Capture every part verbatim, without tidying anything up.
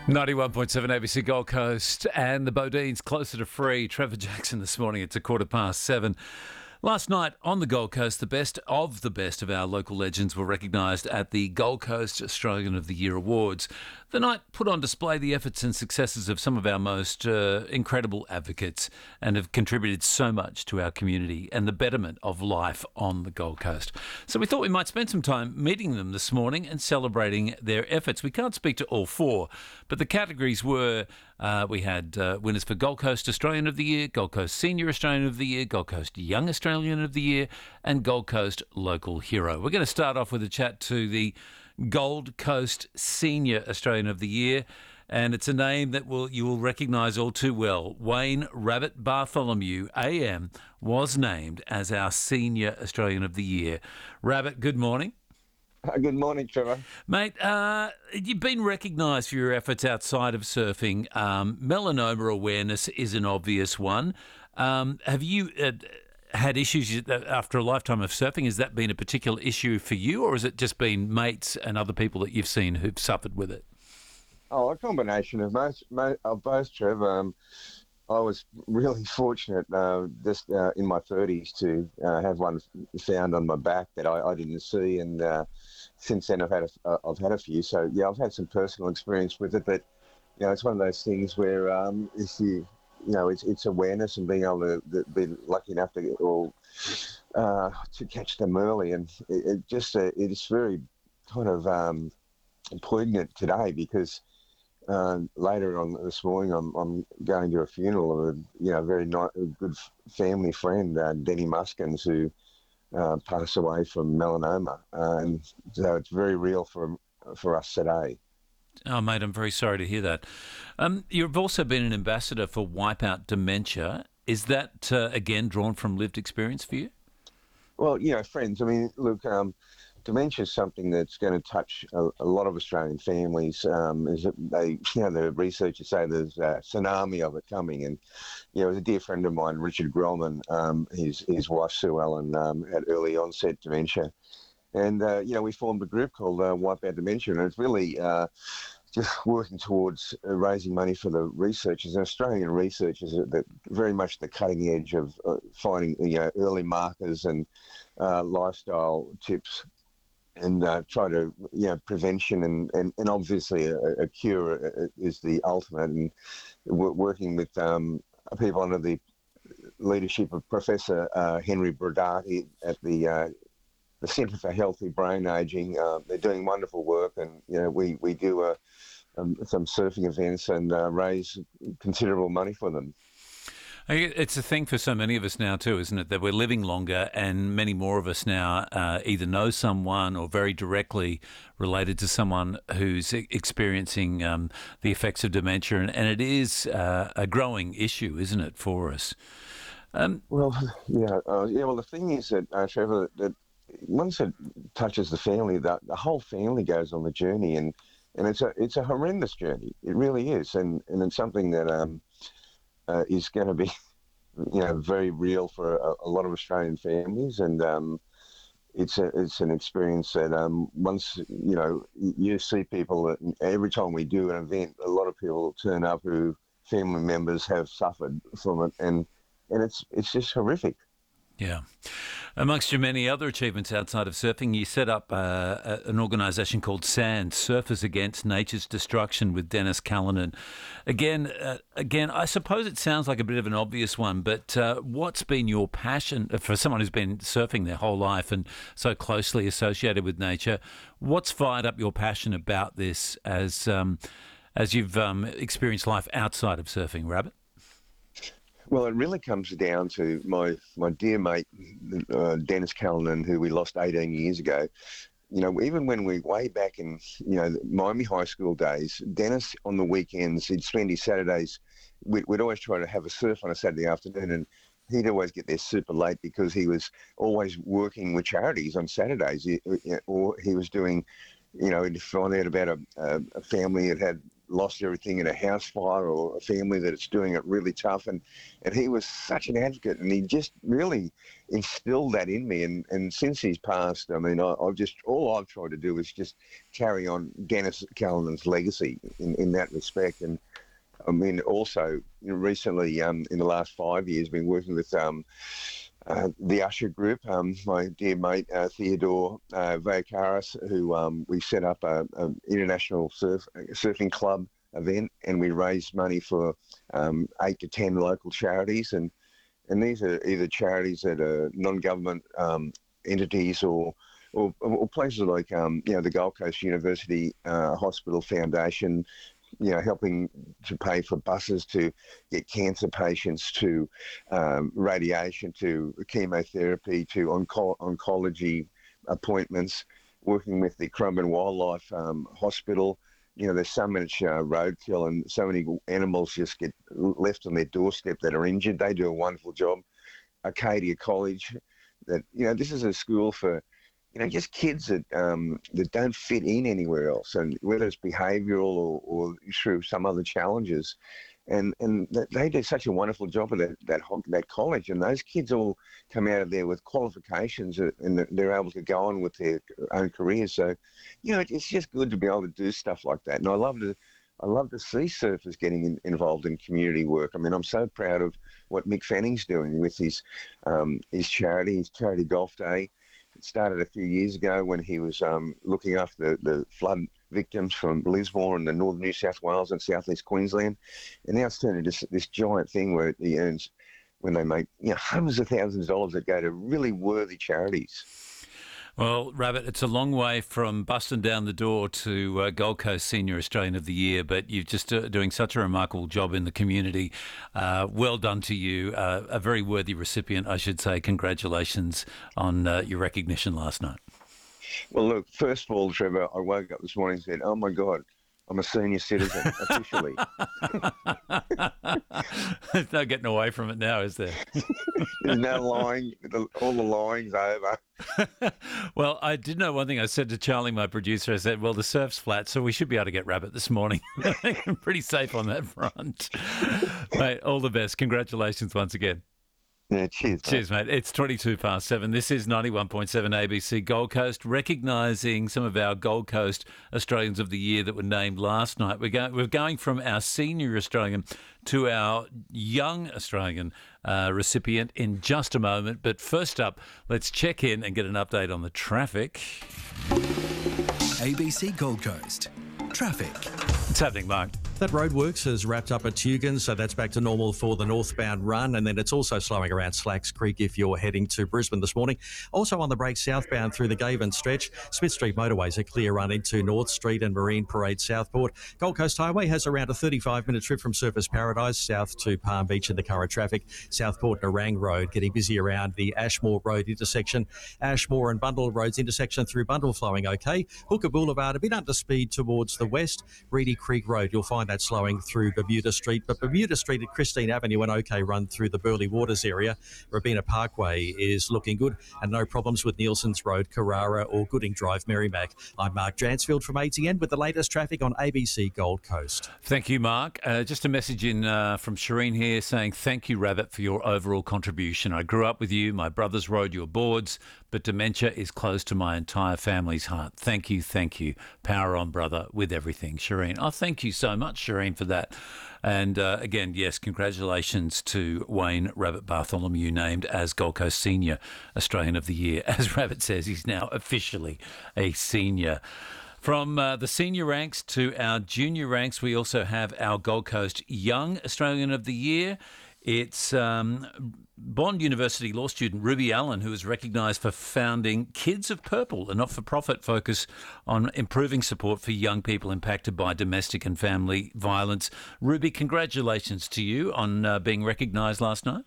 ninety-one point seven A B C Gold Coast and the Bodines closer to free. Trevor Jackson this morning. It's a quarter past seven. Last night on the Gold Coast, the best of the best of our local legends were recognised at the Gold Coast Australian of the Year Awards. The night put on display the efforts and successes of some of our most uh, incredible advocates and have contributed so much to our community and the betterment of life on the Gold Coast. So we thought we might spend some time meeting them this morning and celebrating their efforts. We can't speak to all four, but the categories were uh, we had uh, winners for Gold Coast Australian of the Year, Gold Coast Senior Australian of the Year, Gold Coast Young Australian of the Year, and Gold Coast Local Hero. We're going to start off with a chat to the Gold Coast Senior Australian of the Year, and it's a name that will you will recognise all too well. Wayne Rabbit Bartholomew, A M, was named as our Senior Australian of the Year. Rabbit, good morning. Uh, Good morning, Trevor. Mate, uh, you've been recognised for your efforts outside of surfing. Um, melanoma awareness is an obvious one. Um, have you uh, had issues after a lifetime of surfing? Has that been a particular issue for you, or has it just been mates and other people that you've seen who've suffered with it? Oh, a combination of most, most of both, Trevor. Um, I was really fortunate uh, just uh, in my thirties to uh, have one found on my back that I, I didn't see, and uh, since then I've had a, uh, I've had a few. So yeah, I've had some personal experience with it, but you know, it's one of those things where um, if you you know, it's it's awareness and being able to, to be lucky enough to or uh, to catch them early, and it, it just uh, it's very kind of um, poignant today because. Uh, later on this morning, I'm, I'm going to a funeral of a you know very ni- a good family friend, uh, Denny Muskins, who uh, passed away from melanoma, uh, and so it's very real for for us today. Oh, mate, I'm very sorry to hear that. Um, you've also been an ambassador for Wipeout Dementia. Is that uh, again drawn from lived experience for you? Well, you know, friends. I mean, look. Um, Dementia is something that's going to touch a, a lot of Australian families. Um, is that they, you know, the researchers say there's a tsunami of it coming, and you know, a dear friend of mine, Richard Grellman, um, his his wife Sue Ellen um, had early onset dementia, and uh, you know, we formed a group called uh, Wipeout Dementia, and it's really uh, just working towards uh, raising money for the researchers and Australian researchers at the very much the cutting edge of uh, finding you know early markers and uh, lifestyle tips. And uh, try to, you know, prevention and, and, and obviously a, a cure is the ultimate. And we're working with um, people under the leadership of Professor uh, Henry Brodati at the uh, the Centre for Healthy Brain Ageing. Uh, they're doing wonderful work, and you know, we we do uh, um, some surfing events and uh, raise considerable money for them. It's a thing for so many of us now too, isn't it, that we're living longer, and many more of us now uh, either know someone or very directly related to someone who's experiencing um, the effects of dementia, and, and it is uh, a growing issue, isn't it, for us? Um, well, yeah, uh, yeah. Well, the thing is that, uh, Trevor, that once it touches the family, the, the whole family goes on the journey, and, and it's a it's a horrendous journey. It really is, and and it's something that. Um, Uh, is going to be, you know, very real for a, a lot of Australian families, and um, it's a, it's an experience that um, once you know you see people that every time we do an event, a lot of people turn up who family members have suffered from it, and and it's it's just horrific. Yeah. Amongst your many other achievements outside of surfing, you set up uh, an organisation called SAND, Surfers Against Nature's Destruction, with Dennis Callanan. Again, uh, again, I suppose it sounds like a bit of an obvious one, but uh, what's been your passion for someone who's been surfing their whole life and so closely associated with nature? What's fired up your passion about this as um, as you've um, experienced life outside of surfing, Rabbit? Well, it really comes down to my my dear mate, uh, Dennis Callanan, who we lost eighteen years ago. You know, even when we way back in, you know, Miami High School days, Dennis on the weekends, he'd spend his Saturdays, we'd, we'd always try to have a surf on a Saturday afternoon, and he'd always get there super late because he was always working with charities on Saturdays, he, or he was doing, you know, he'd find out about a, a family that had lost everything in a house fire, or a family that's doing it really tough. And, and he was such an advocate, and he just really instilled that in me. And, and since he's passed, I mean, I, I've just, all I've tried to do is just carry on Dennis Callanan's legacy in, in that respect. And I mean, also you know, recently, um, in the last five years, been working with um, uh, the Usher Group, um, my dear mate uh, Theodore uh, Vakaris, who um, we set up a, a international surf surfing club event, and we raised money for um, eight to ten local charities, and and these are either charities that are non-government um, entities or. Or, or places like, um, you know, the Gold Coast University uh, Hospital Foundation, you know, helping to pay for buses to get cancer patients to um, radiation, to chemotherapy, to onco- oncology appointments, working with the Currumbin Wildlife um, Hospital. You know, there's so much uh, roadkill, and so many animals just get left on their doorstep that are injured. They do a wonderful job. Arcadia College, that, you know, this is a school for, you know, just kids that um, that don't fit in anywhere else, and whether it's behavioural or, or through some other challenges, and and they do such a wonderful job at that that that college, and those kids all come out of there with qualifications, and they're able to go on with their own careers. So, you know, it's just good to be able to do stuff like that, and I love to. I love to see surfers getting in, involved in community work. I mean, I'm so proud of what Mick Fanning's doing with his um, his charity, his charity golf day. It started a few years ago when he was um, looking after the, the flood victims from Lismore and the northern New South Wales and southeast Queensland, and now it's turned into this, this giant thing where he earns, when they make, you know, hundreds of thousands of dollars that go to really worthy charities. Well, Rabbit, it's a long way from busting down the door to uh, Gold Coast Senior Australian of the Year, but you're just uh, doing such a remarkable job in the community. Uh, well done to you. Uh, a very worthy recipient, I should say. Congratulations on uh, your recognition last night. Well, look, first of all, Trevor, I woke up this morning and said, oh, my God, I'm a senior citizen, officially. There's no getting away from it now, is there? There's no lying. All the lying's over. Well, I did know one thing. I said to Charlie, my producer, I said, well, the surf's flat, so we should be able to get Rabbit this morning. I'm pretty safe on that front. Mate, all the best. Congratulations once again. Yeah, cheers. Cheers, mate. It's twenty-two past seven. This is ninety-one point seven A B C Gold Coast, recognising some of our Gold Coast Australians of the Year that were named last night. We're going, we're going from our senior Australian to our young Australian uh, recipient in just a moment. But first up, let's check in and get an update on the traffic. A B C Gold Coast. Traffic. What's happening, Mark? That roadworks has wrapped up at Tugans, so that's back to normal for the northbound run, and then it's also slowing around Slacks Creek if you're heading to Brisbane this morning. Also on the break southbound through the Gavin stretch, Smith Street motorways a clear run into North Street and Marine Parade Southport. Gold Coast Highway has around a thirty-five minute trip from Surfers Paradise south to Palm Beach in the current traffic. Southport Narang Road getting busy around the Ashmore Road intersection. Ashmore and Bundle Roads intersection through Bundle flowing okay. Hooker Boulevard a bit under speed towards the west. Reedy Creek Road, you'll find that slowing through Bermuda Street, but Bermuda Street at Christine Avenue an okay run through the Burleigh Waters area. Robina Parkway is looking good, and no problems with Nielsen's Road, Carrara or Gooding Drive, Merrimack. I'm Mark Dransfield from A T N with the latest traffic on A B C Gold Coast. Thank you, Mark. Uh, just a message in uh, from Shireen here saying, thank you, Rabbit, for your overall contribution. I grew up with you. My brothers rode your boards, but dementia is close to my entire family's heart. Thank you, thank you. Power on, brother, with everything. Shireen, oh, thank you so much, Shireen, for that. And uh, again, yes, congratulations to Wayne Rabbit Bartholomew, named as Gold Coast Senior Australian of the Year. As Rabbit says, he's now officially a senior. From uh, the senior ranks to our junior ranks, we also have our Gold Coast Young Australian of the Year. It's um, Bond University law student Ruby Allen, who is recognised for founding Kids of Purple, a not-for-profit focus on improving support for young people impacted by domestic and family violence. Ruby, congratulations to you on uh, being recognised last night.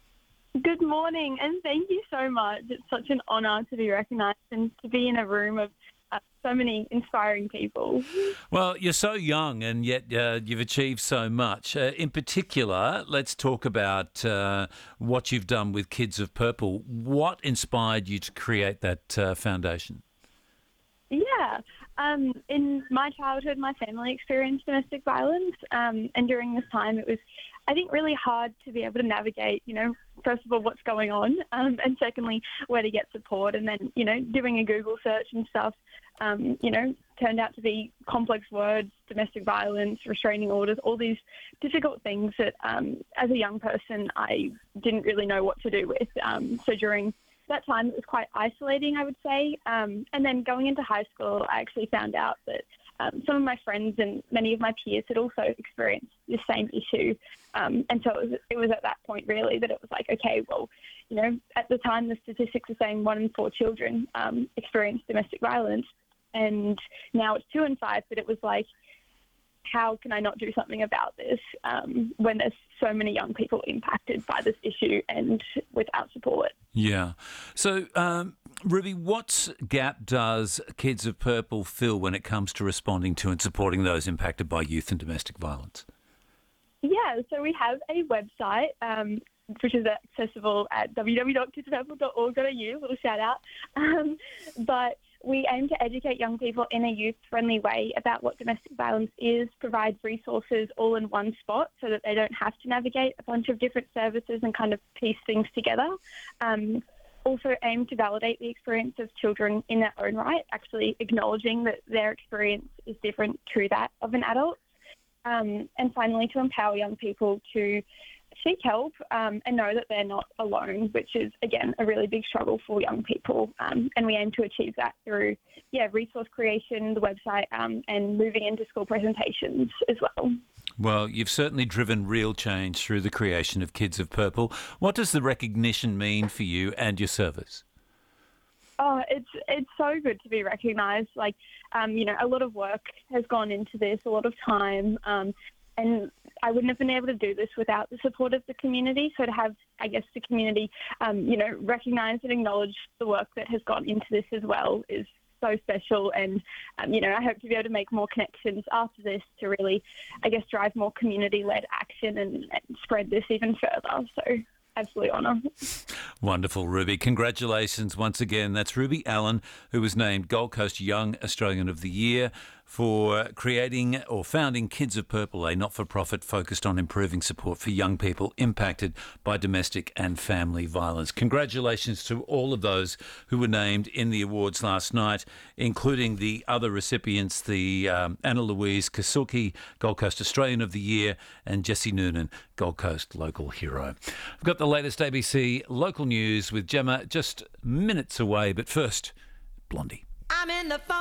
Good morning, and thank you so much. It's such an honour to be recognised and to be in a room of uh, so many inspiring people. Well, you're so young and yet uh, you've achieved so much. Uh, in particular, let's talk about uh, what you've done with Kids of Purple. What inspired you to create that uh, foundation? Yeah, Yeah. Um, in my childhood, my family experienced domestic violence. Um, and during this time, it was, I think, really hard to be able to navigate, you know, first of all, what's going on, um, and secondly, where to get support. And then, you know, doing a Google search and stuff, um, you know, turned out to be complex words, domestic violence, restraining orders, all these difficult things that, um, as a young person, I didn't really know what to do with. Um, so during that time, it was quite isolating, I would say. Um, and then going into high school, I actually found out that um, some of my friends and many of my peers had also experienced the same issue. Um, and so it was, it was at that point, really, that it was like, okay, well, you know, at the time, the statistics are saying one in four children um, experience domestic violence. And now it's two in five, but it was like, how can I not do something about this um, when there's so many young people impacted by this issue and without support? Yeah. So, um, Ruby, what gap does Kids of Purple fill when it comes to responding to and supporting those impacted by youth and domestic violence? Yeah, so we have a website, um, which is accessible at w w w dot kids of purple dot org dot a u, little shout out. Um, but we aim to educate young people in a youth-friendly way about what domestic violence is, provide resources all in one spot so that they don't have to navigate a bunch of different services and kind of piece things together. Um, also aim to validate the experience of children in their own right, actually acknowledging that their experience is different to that of an adult. Um, and finally, to empower young people to seek help um, and know that they're not alone, which is, again, a really big struggle for young people. Um, and we aim to achieve that through, yeah, resource creation, the website, um, and moving into school presentations as well. Well, you've certainly driven real change through the creation of Kids of Purple. What does the recognition mean for you and your service? Oh, it's it's so good to be recognised. Like, um, you know, a lot of work has gone into this, a lot of time, um, and I wouldn't have been able to do this without the support of the community. So to have, I guess, the community, um, you know, recognise and acknowledge the work that has gone into this as well is so special. And, um, you know, I hope to be able to make more connections after this to really, I guess, drive more community-led action and, and spread this even further. So absolute honour. Wonderful, Ruby. Congratulations once again. That's Ruby Allen, who was named Gold Coast Young Australian of the Year for creating or founding Kids of Purple, a not-for-profit focused on improving support for young people impacted by domestic and family violence. Congratulations to all of those who were named in the awards last night, including the other recipients, the um, Anna Louise Kasuki, Gold Coast Australian of the Year, and Jessie Noonan, Gold Coast Local Hero. I've got the latest A B C local news with Gemma just minutes away, but first, Blondie. I'm in the phone.